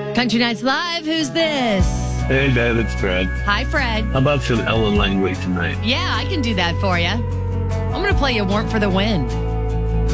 Country Nights Live, who's this? Hey, Dad, it's Fred. Hi, Fred. How about some Ellen Langley tonight? Yeah, I can do that for you. I'm going to play you Warrant for the Wind.